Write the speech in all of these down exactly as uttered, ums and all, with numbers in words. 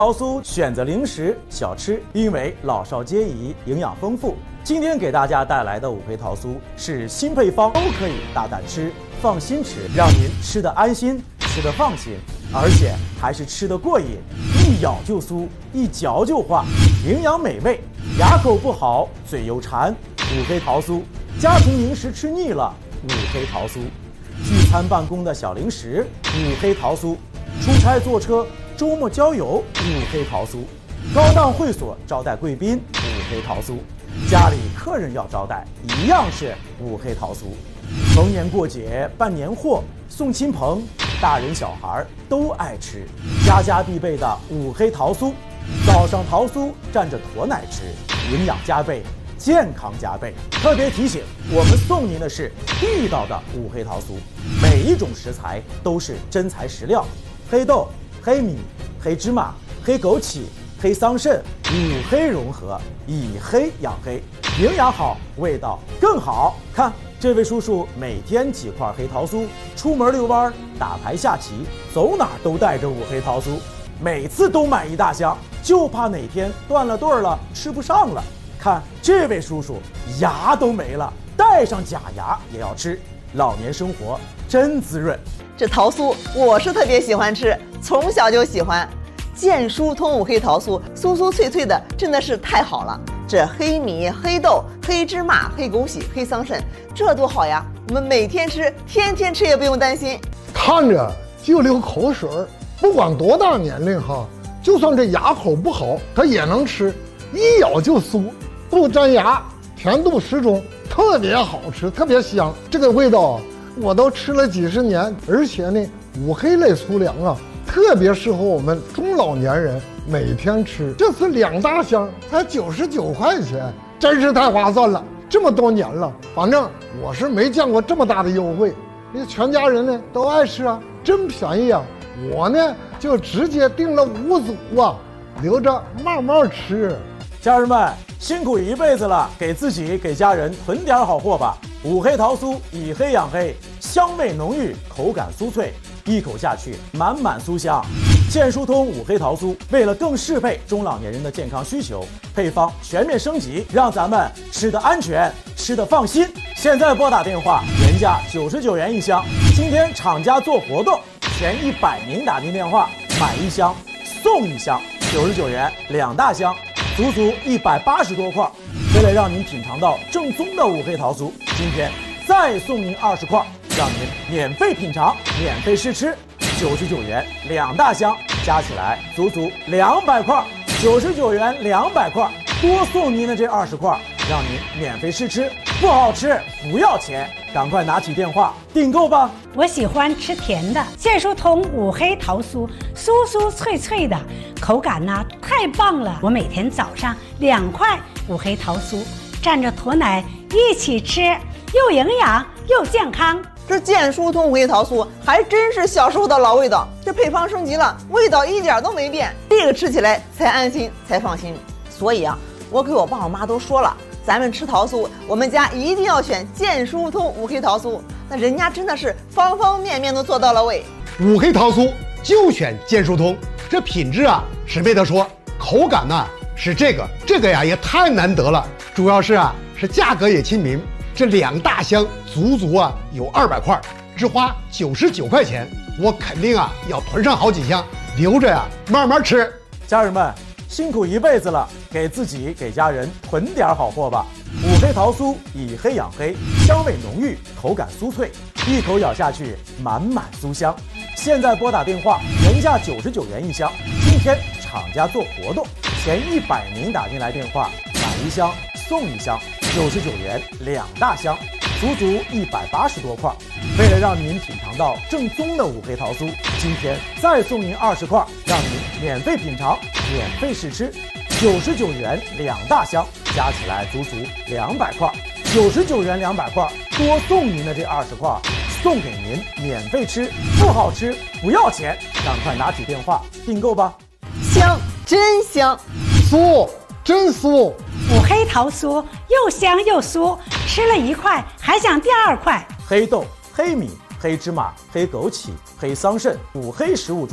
桃酥选择零食小吃，因为老少皆宜，营养丰富。今天给大家带来的五黑桃酥是新配方，都可以大胆吃，放心吃，让您吃得安心，吃得放心，而且还是吃得过瘾，一咬就酥，一嚼就化，营养美味，牙口不好，嘴又馋。五黑桃酥，家庭零食吃腻了，五黑桃酥；聚餐办公的小零食，五黑桃酥；出差坐车。周末郊游，五黑桃酥；高档会所招待贵宾，五黑桃酥；家里客人要招待，一样是五黑桃酥。逢年过节办年货，送亲朋，大人小孩都爱吃，家家必备的五黑桃酥。早上桃酥蘸着驼奶吃，营养加倍，健康加倍。特别提醒，我们送您的是地道的五黑桃酥，每一种食材都是真材实料，黑豆、黑米、黑芝麻、黑枸杞、黑桑葚，五黑融合，以黑养黑，营养好，味道更好。看这位叔叔每天几块黑桃酥，出门遛弯、打牌下棋，走哪都带着五黑桃酥，每次都买一大箱，就怕哪天断了顿了，吃不上了。看这位叔叔牙都没了，带上假牙也要吃，老年生活真滋润。 这桃酥我是特别喜欢吃，从小就喜欢。健疏通五黑桃酥，酥酥脆脆的，真的是太好了。这黑米、黑豆、黑芝麻、黑枸杞、黑桑葚，这多好呀！我们每天吃，天天吃也不用担心。 看着就流口水，不管多大年龄哈，就算这牙口不好，他也能吃，一咬就酥，不粘牙，甜度适中，特别好吃，特别香。这个味道我都吃了几十年，而且呢，五黑类粗粮啊，特别适合我们中老年人每天吃。这次两大箱才九十九块钱，真是太划算了。这么多年了，反正我是没见过这么大的优惠。那全家人呢都爱吃啊，真便宜啊！我呢就直接订了五组啊，留着慢慢吃。 家人们辛苦一辈子了，给自己给家人囤点好货吧。五黑桃酥以黑养黑，香味浓郁，口感酥脆，一口下去满满酥香。健疏通五黑桃酥为了更适配中老年人的健康需求，配方全面升级，让咱们吃得安全，吃得放心。现在拨打电话，原价九十九元一箱，今天厂家做活动，前一百名打进电话买一箱送一箱，九十九元两大箱，足足一百八十多块。为了让您品尝到正宗的五黑桃酥，今天再送您二十块，让您免费品尝，免费试吃。九十九元两大箱，加起来足足两百块。九十九元两百块，多送您的这二十块，让您免费试吃，不好吃不要钱，赶快拿起电话订购吧。 我喜欢吃甜的，健疏通五黑桃酥，酥酥脆脆的，口感呢太棒了。我每天早上两块五黑桃酥，蘸着驼奶一起吃，又营养又健康。 这健疏通五黑桃酥还真是小时候的老味道，这配方升级了，味道一点都没变，这个吃起来才安心才放心。所以啊，我给我爸我妈都说了，咱们吃桃酥，我们家一定要选健疏通五黑桃酥。那人家真的是方方面面都做到了位。 五黑桃酥就选健疏通，这品质啊是没得说，口感呢、啊、是这个这个呀也太难得了，主要是啊是价格也亲民。这两大箱足足啊有二百块，只花九十九块钱，我肯定啊要囤上好几箱，留着呀、啊、慢慢吃。 家人们辛苦一辈子了，给自己给家人囤点好货吧。五黑桃酥以黑养黑，香味浓郁，口感酥脆，一口咬下去满满酥香。现在拨打电话，原价九十九元一箱，今天厂家做活动，前一百名打进来电话买一箱送一箱，九十九元两大箱，足足一百八十多块。为了让您品尝到正宗的五黑桃酥，今天再送您二十块，让您免费品尝，免费试吃。九十九元两大箱，加起来足足两百块。九十九元两百块，多送您的这二十块，送给您免费吃，不好吃不要钱，赶快拿起电话订购吧。 香，真香， 酥，真酥。 五黑桃酥又香又酥，吃了一块还想第二块。 黑豆、黑米、黑芝麻、黑枸杞、黑桑葚，五黑食物中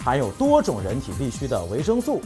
含有多种人体必需的维生素。